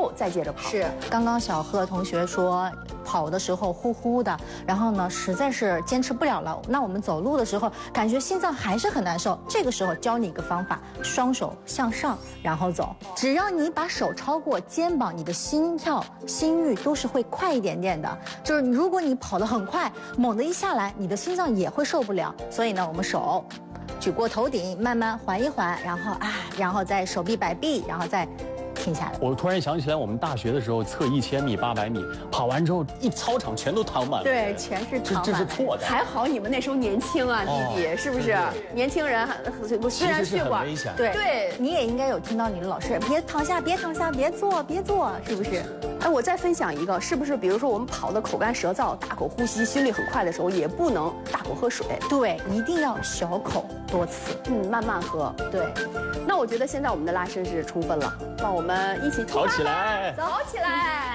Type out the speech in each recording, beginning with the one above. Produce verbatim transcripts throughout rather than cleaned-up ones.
后再接着跑。 是，刚刚小贺同学说跑的时候呼呼的，然后呢实在是坚持不了了，那我们走路的时候感觉心脏还是很难受，这个时候教你一个方法，双手向上然后走，只要你把手超过肩膀，你的心跳心率都是会快一点点的。就是如果你跑得很快，猛地一下来，你的心脏也会受不了。所以呢，我们手举过头顶，慢慢缓一缓，然后啊，然后再手臂摆臂，然后再停下来。 我突然想起来，我们大学的时候测一千米、八百米，跑完之后一操场全都躺满了。 对，全是躺满。 这这是错的。 还好你们那时候年轻啊，弟弟， 哦、 是不是？年轻人虽然血管危险。 对对， 你也应该有听到你的老师，别躺下，别躺下，别坐，别坐，是不是？ 哎，我再分享一个，是不是？比如说我们跑得口干舌燥、大口呼吸、心率很快的时候，也不能大口喝水。 对，一定要小口多次， 嗯，慢慢喝。 对。 那我觉得现在我们的拉伸是充分了，让我们一起跑起来， 走起来。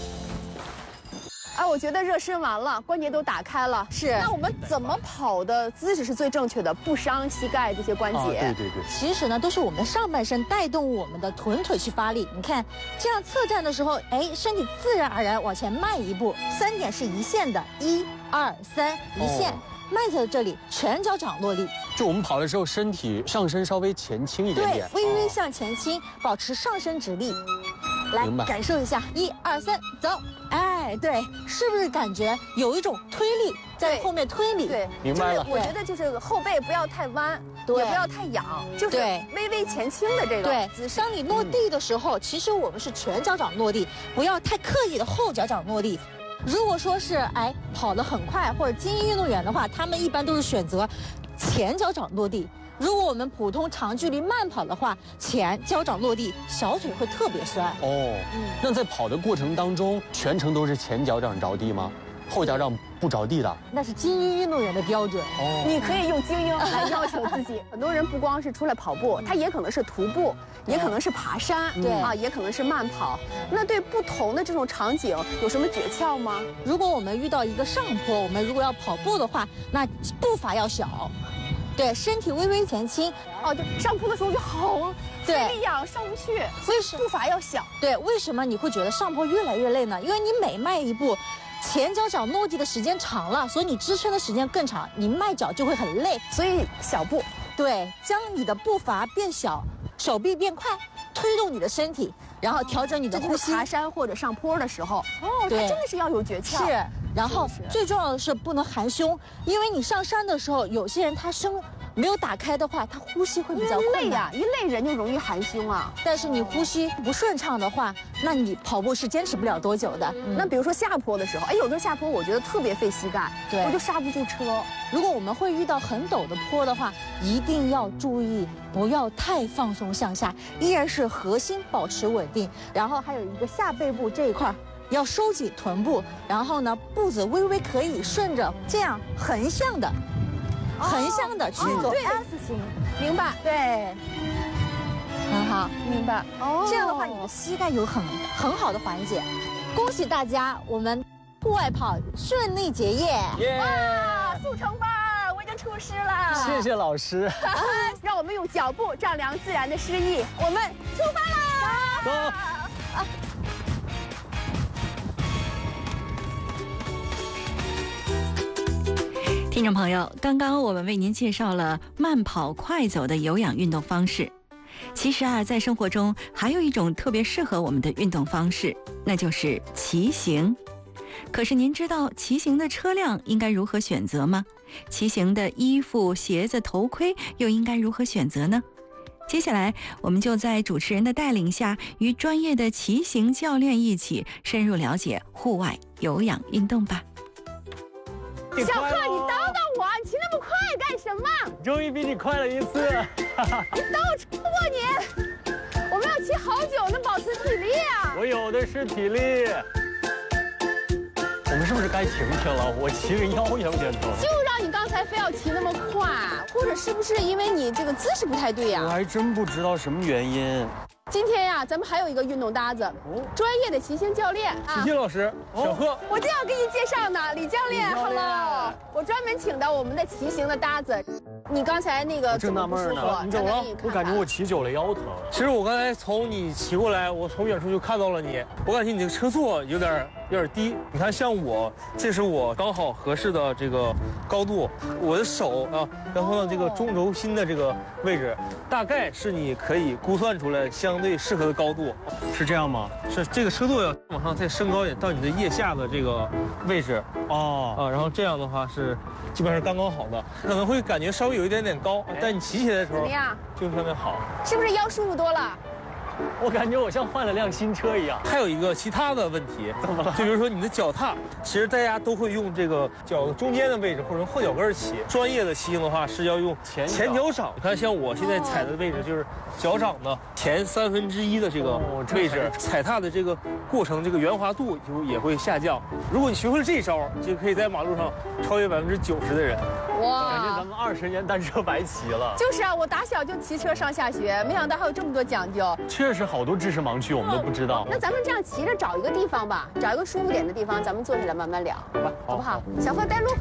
哎，我觉得热身完了，关节都打开了。 是。 那我们怎么跑的姿势是最正确的，不伤膝盖这些关节？啊、 对对对。 其实呢，都是我们的上半身带动我们的臀腿去发力。你看，这样侧站的时候，哎，身体自然而然往前迈一步。三点是一线的，一、二、三，一线。哦，迈在这里，全脚掌落力。 就我们跑的时候，身体上身稍微前倾一点点， 对，微微向前倾，保持上身直立。来，感受一下，一二三，走！哎，对，是不是感觉有一种推力在后面推你？ 对， 明白了。 我觉得就是后背不要太弯，也不要太仰，就是微微前倾的这个。 对，当你落地的时候，其实我们是全脚掌落地，不要太刻意的后脚掌落地。如果说是哎跑得很快或者精英运动员的话，他们一般都是选择前脚掌落地。如果我们普通长距离慢跑的话，前脚掌落地，小腿会特别酸。 哦，嗯，那在跑的过程当中，全程都是前脚掌着地吗？后脚掌不着地的？ 那是精英运动员的标准。 哦，你可以用精英来要求自己。很多人不光是出来跑步，他也可能是徒步，也可能是爬山，对啊，也可能是慢跑。那对不同的这种场景有什么诀窍吗？ 如果我们遇到一个上坡，我们如果要跑步的话，那步伐要小。对，身体微微前倾， 哦，就上坡的时候就好费力呀，上不去。 为什么步伐要小？ 对，为什么你会觉得上坡越来越累呢？因为你每迈一步，前脚掌落地的时间长了，所以你支撑的时间更长，你迈脚就会很累。 所以小步， 对，将你的步伐变小，手臂变快，推动你的身体，然后调整你的呼吸。 爬山或者上坡的时候，哦，它真的是要有诀窍。 是。然后最重要的是不能含胸，因为你上山的时候，有些人他胸没有打开的话，他呼吸会比较困难。 累呀，一累人就容易含胸啊。 但是你呼吸不顺畅的话，那你跑步是坚持不了多久的。 嗯、那比如说下坡的时候，哎，有的下坡我觉得特别费膝盖， 对， 我就刹不住车。 如果我们会遇到很陡的坡的话，一定要注意不要太放松向下，依然是核心保持稳定，然后还有一个下背部这一块。要收紧臀部，然后呢，步子微微可以顺着这样横向的，哦、横向的去做 S 型， 明白？ 对，很好， 明白。 哦，这样的话，你的膝盖有很很好的缓解。恭喜大家，我们户外跑顺利结业！ 哇，速成班，我已经出师了。 谢谢老师。 让我们用脚步丈量自然的诗意，我们出发啦！ 走。 啊听众朋友，刚刚我们为您介绍了慢跑快走的有氧运动方式。其实啊，在生活中还有一种特别适合我们的运动方式，那就是骑行。可是您知道骑行的车辆应该如何选择吗？骑行的衣服、鞋子、头盔又应该如何选择呢？接下来我们就在主持人的带领下，与专业的骑行教练一起深入了解户外有氧运动吧。 小贺，你等等我，你骑那么快干什么？ 终于比你快了一次。 你等我超过你，我们要骑好久能保持体力啊！ 我有的是体力。我们是不是该停停了？我骑个腰有点疼。 就让你刚才非要骑那么快，或者是不是因为你这个姿势不太对呀？ 我还真不知道什么原因。 今天呀，咱们还有一个运动搭子，哦、专业的骑行教练啊，齐齐老师，小贺， 我正要给你介绍呢，李教练 ，Hello， 我专门请到我们的骑行的搭子， 你刚才那个正纳闷呢， 你怎么了？ 我感觉我骑久了腰疼。 其实我刚才从你骑过来，我从远处就看到了你，我感觉你这个车座有点有点低。你看，像我，这是我刚好合适的这个高度，我的手啊要放到这个中轴心的这个位置，大概是你可以估算出来相对适合的高度。 是这样吗？ 是这个车座要往上再升高一点，到你的腋下的这个位置。 哦啊，然后这样的话是基本上是刚刚好的，可能会感觉稍微有一点点高，但你骑起来的时候怎么样？ 就特别好。 是不是腰舒服多了？ 我感觉我像换了辆新车一样。 还有一个其他的问题，怎么了？就比如说你的脚踏，其实大家都会用这个脚中间的位置或者用后脚跟骑。专业的骑行的话是要用前前脚掌。你看，像我现在踩的位置就是脚掌的前三分之一的这个位置，踩踏的这个过程，这个圆滑度就也会下降。如果你学会了这一招，就可以在马路上超越百分之九十的人。 哇， 感觉咱们二十年单车白骑了。 就是啊，我打小就骑车上下学，没想到还有这么多讲究。 确实好多知识盲区我们都不知道。 那咱们这样骑着找一个地方吧，找一个舒服点的地方，咱们坐下来慢慢聊，好吧？好不好？小贺带路。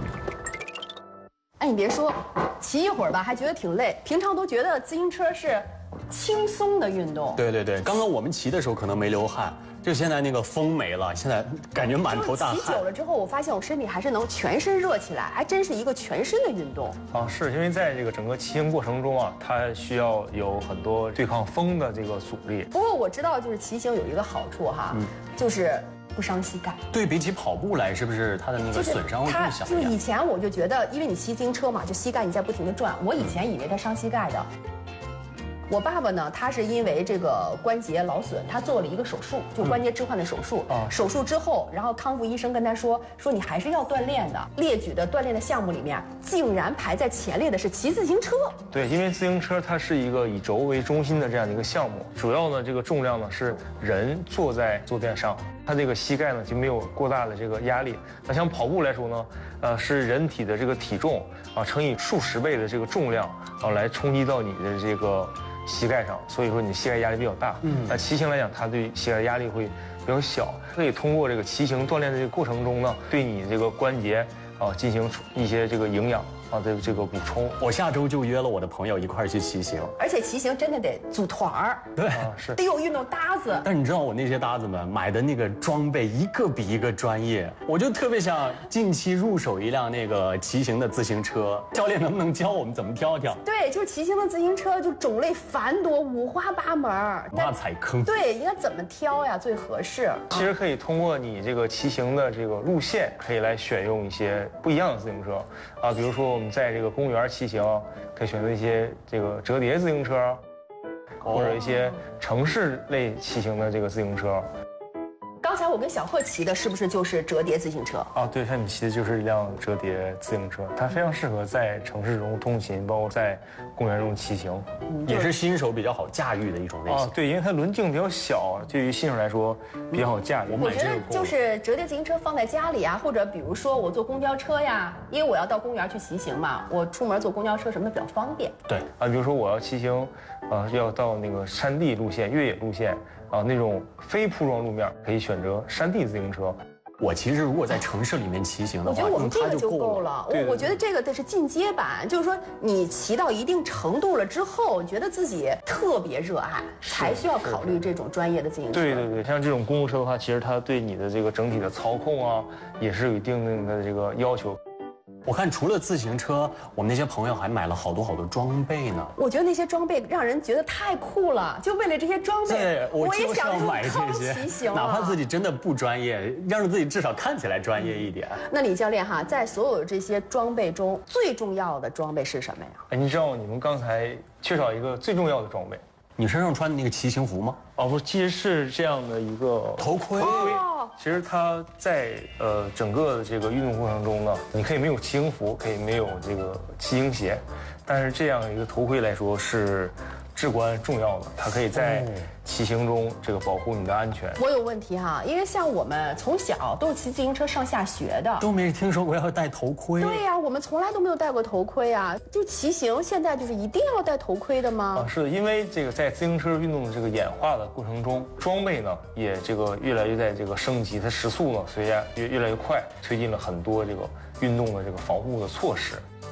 哎，你别说，骑一会儿吧，还觉得挺累。平常都觉得自行车是轻松的运动。 对对对，刚刚我们骑的时候可能没流汗，就现在那个风没了，现在感觉满头大汗。 骑久了之后，我发现我身体还是能全身热起来，还真是一个全身的运动。 啊，是因为在这个整个骑行过程中啊，它需要有很多对抗风的这个阻力。 不过我知道，就是骑行有一个好处哈，嗯、就是不伤膝盖。 对比起跑步来，是不是它的那个损伤会更小一点？ 就是以前我就觉得，因为你骑自行车嘛，就膝盖你在不停的转，我以前以为它伤膝盖的。我爸爸呢，他是因为这个关节劳损，他做了一个手术，就关节置换的手术。啊、嗯，手术之后，然后康复医生跟他说，说你还是要锻炼的。列举的锻炼的项目里面，竟然排在前列的是骑自行车。 对，因为自行车它是一个以轴为中心的这样的一个项目，主要呢这个重量呢是人坐在坐垫上，它这个膝盖呢就没有过大的这个压力。那像跑步来说呢，呃是人体的这个体重啊乘以数十倍的这个重量啊来冲击到你的这个膝盖上，所以说你膝盖压力比较大。嗯，那骑行来讲，它对膝盖压力会比较小，可以通过这个骑行锻炼的这个过程中呢，对你这个关节啊进行一些这个营养啊的这个补充。 我下周就约了我的朋友一块儿去骑行， 而且骑行真的得组团儿， 对， 啊是得有运动搭子。 但是你知道我那些搭子们买的那个装备一个比一个专业，我就特别想近期入手一辆那个骑行的自行车，教练能不能教我们怎么挑挑？ 对，就是骑行的自行车就种类繁多，五花八门， 不怕踩坑。 对，应该怎么挑呀最合适？ 其实可以通过你这个骑行的这个路线，可以来选用一些不一样的自行车啊，比如说我们在这个公园骑行，可以选择一些这个折叠自行车，或者一些城市类骑行的这个自行车。 刚才我跟小贺骑的是不是就是折叠自行车啊？对，像你骑的就是一辆折叠自行车，它非常适合在城市中通勤，包括在公园中骑行， 也是新手比较好驾驭的一种类型。啊， 对，因为它轮径比较小，对于新手来说比较好驾驭。 我觉得就是折叠自行车放在家里啊，或者比如说我坐公交车呀，因为我要到公园去骑行嘛，我出门坐公交车什么的比较方便。 对啊，比如说我要骑行，呃，要到那个山地路线、越野路线。啊，那种非铺装路面可以选择山地自行车。 我其实如果在城市里面骑行的话， 我觉得我们这个就够了。我我觉得这个的是进阶版，就是说你骑到一定程度了之后，觉得自己特别热爱，才需要考虑这种专业的自行车。 对对对，像这种公路车的话，其实它对你的这个整体的操控啊，也是有一定的这个要求。 我看除了自行车，我们那些朋友还买了好多好多装备呢。 我觉得那些装备让人觉得太酷了，就为了这些装备， 对，我也想买这些，哪怕自己真的不专业，让自己至少看起来专业一点。 那李教练哈，在所有这些装备中，最重要的装备是什么呀？ 哎，你知道你们刚才缺少一个最重要的装备， 你身上穿的那个骑行服吗？ 哦，不，其实是这样的一个头盔。 头盔。其实它在呃整个的这个运动过程中呢，你可以没有骑行服，可以没有这个骑行鞋，但是这样一个头盔来说是至关重要的，它可以在骑行中这个保护你的安全。 我有问题哈，因为像我们从小都是骑自行车上下学的， 都没听说过要戴头盔。 对呀，我们从来都没有戴过头盔啊。就骑行现在就是一定要戴头盔的吗？ 啊，是的，因为这个在自行车运动的这个演化的过程中，装备呢也这个越来越在这个升级，它时速呢随着越越来越快，推进了很多这个运动的这个防护的措施。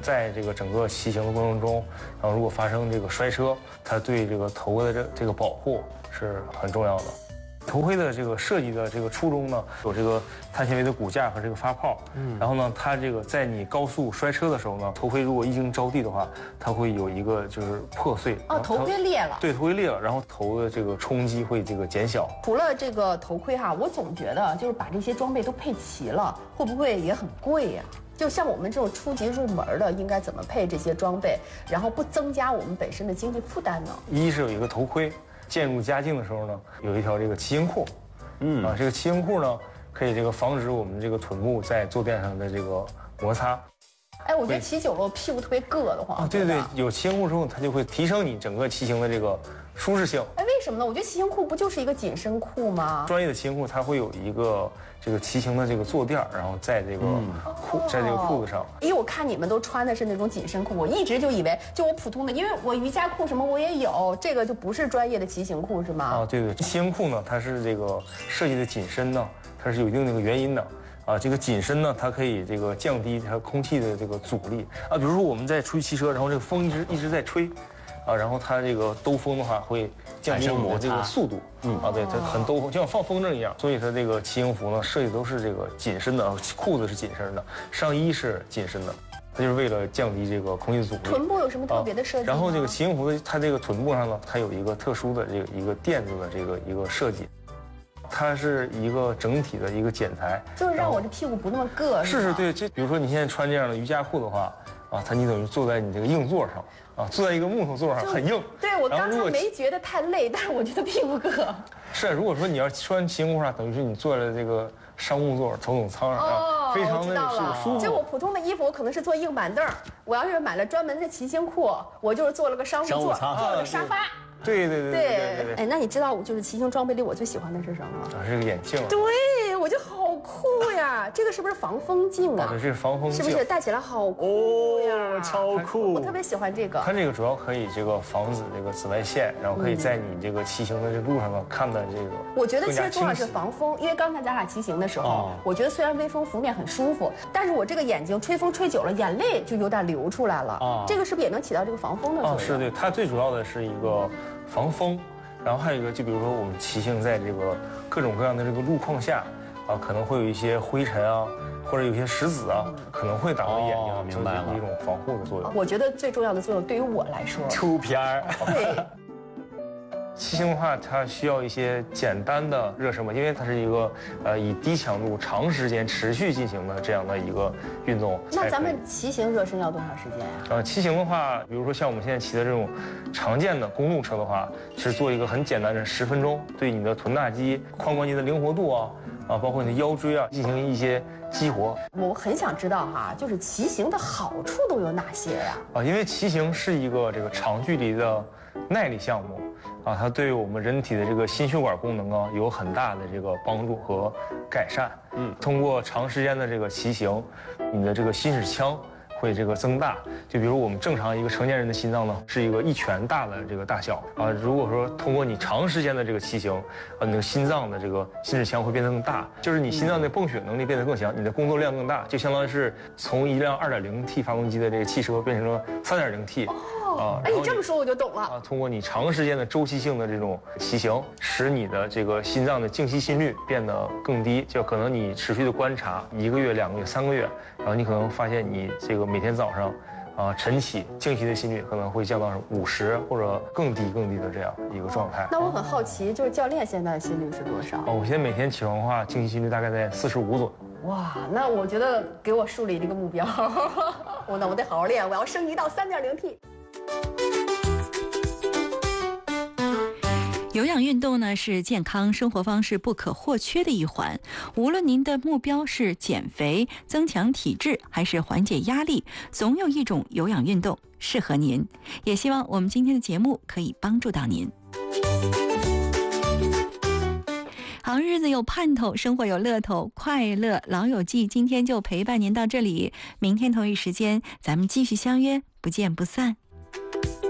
在这个整个骑行的过程中，然后如果发生这个摔车，它对这个头的这这个保护是很重要的。头盔的这个设计的这个初衷呢，有这个碳纤维的骨架和这个发泡，嗯，然后呢，它这个在你高速摔车的时候呢，头盔如果一经着地的话，它会有一个就是破碎。 哦，头盔裂了。对， 头盔裂了，然后头的这个冲击会这个减小。 除了这个头盔哈，我总觉得就是把这些装备都配齐了，会不会也很贵呀？就像我们这种初级入门的，应该怎么配这些装备，然后不增加我们本身的经济负担呢？ 一是有一个头盔。渐入佳境的时候呢，有一条这个骑行裤，嗯啊，这个骑行裤呢，可以这个防止我们这个臀部在坐垫上的这个摩擦。 哎，我觉得骑久了我屁股特别硌得慌。 啊，对对，有骑行裤之后，它就会提升你整个骑行的这个舒适性。 哎，为什么呢？我觉得骑行裤不就是一个紧身裤吗？ 专业的骑行裤它会有一个这个骑行的这个坐垫，然后在这个裤、嗯、在这个裤子上。 因为我看你们都穿的是那种紧身裤，我一直就以为就我普通的，因为我瑜伽裤什么我也有，这个就不是专业的骑行裤是吗？ 啊，对对，骑行裤呢，它是这个设计的紧身呢，它是有一定这个原因的。啊，这个紧身呢，它可以这个降低它空气的这个阻力啊。比如说我们在出去骑车，然后这个风一直一直在吹，啊，然后它这个兜风的话会降低你的这个速度，嗯啊，对，它很兜风，就像放风筝一样。所以它这个骑行服呢，设计都是这个紧身的，裤子是紧身的，上衣是紧身的，它就是为了降低这个空气阻力。 臀部有什么特别的设计？ 然后这个骑行服的它这个臀部上呢，它有一个特殊的这个一个垫子的这个一个设计。它是一个整体的一个剪裁， 就是让我这屁股不那么硌。 是是，对，这比如说你现在穿这样的瑜伽裤的话，啊，它你等于坐在你这个硬座上，啊，坐在一个木头座上很硬。 对，我刚才没觉得太累，但是我觉得屁股硌。 是，如果说你要穿骑行裤上，等于是你坐在这个商务座、头等舱上，哦，非常的舒服。 就我普通的衣服，我可能是坐硬板凳，我要是买了专门的骑行裤，我就是坐了个商务座，坐了个沙发。 对对对对对对。 哎，那你知道我就是骑行装备里我最喜欢的是什么吗？ 啊，是个眼镜。 对，我觉得好酷呀！这个是不是防风镜啊？ 对，这是防风镜。 是不是戴起来好酷呀？ 哦，超酷！ 我特别喜欢这个。 它这个主要可以这个防止这个紫外线，然后可以在你这个骑行的这路上呢看的这个。 我觉得其实重要是防风，因为刚才咱俩骑行的时候，我觉得虽然微风拂面很舒服，但是我这个眼睛吹风吹久了，眼泪就有点流出来了。啊，这个是不是也能起到这个防风的作用？ 啊，是对，它最主要的是一个防风。然后还有一个，就比如说我们骑行在这个各种各样的这个路况下，啊，可能会有一些灰尘啊，或者有些石子啊，可能会打到眼睛， 明白了， 一种防护的作用。 我觉得最重要的作用对于我来说， 出片儿。 对。 骑行的话，它需要一些简单的热身嘛，因为它是一个呃以低强度、长时间持续进行的这样的一个运动。 那咱们骑行热身要多长时间呀？ 呃，骑行的话，比如说像我们现在骑的这种常见的公路车的话，其实做一个很简单的十分钟，对你的臀大肌、髋关节的灵活度啊，啊，包括你的腰椎啊，进行一些激活。 我很想知道哈，就是骑行的好处都有哪些呀？ 啊，因为骑行是一个这个长距离的耐力项目。啊，它对于我们人体的这个心血管功能啊有很大的这个帮助和改善。嗯，通过长时间的这个骑行，你的这个心室腔会这个增大。就比如我们正常一个成年人的心脏呢，是一个一拳大的这个大小啊。如果说通过你长时间的这个骑行，啊，你的心脏的这个心室腔会变得更大，就是你心脏的泵血能力变得更强，你的工作量更大，就相当于是从一辆 二点零 T 发动机的这个汽车变成了 三点零 T。 啊，哎，你这么说我就懂了啊！通过你长时间的周期性的这种骑行，使你的这个心脏的静息心率变得更低。就可能你持续的观察一个月、两个月、三个月，然后你可能发现你这个每天早上，啊晨起静息的心率可能会降到五十或者更低更低的这样一个状态。 那我很好奇，就是教练现在的心率是多少？ 哦，我现在每天起床的话，静息心率大概在四十五左右。 哇，那我觉得给我树立了一个目标，我那我得好好练，我要升级到 三点零 T。 有氧运动呢是健康生活方式不可或缺的一环，无论您的目标是减肥、增强体质还是缓解压力，总有一种有氧运动适合您。也希望我们今天的节目可以帮助到您。好日子有盼头，生活有乐头，快乐老友记今天就陪伴您到这里，明天同一时间咱们继续相约，不见不散。